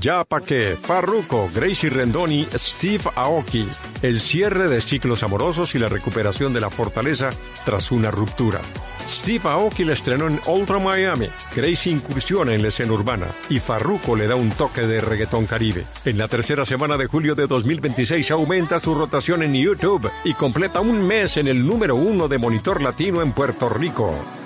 Ya pa' qué, Farruko, Gracie Rendon y Steve Aoki. El cierre de ciclos amorosos y la recuperación de la fortaleza tras una ruptura. Steve Aoki la estrenó en Ultra Miami, Gracie incursiona en la escena urbana y Farruko le da un toque de reggaetón caribe. En la tercera semana de julio de 2026 aumenta su rotación en YouTube y completa un mes en el número 1 de Monitor Latino en Puerto Rico.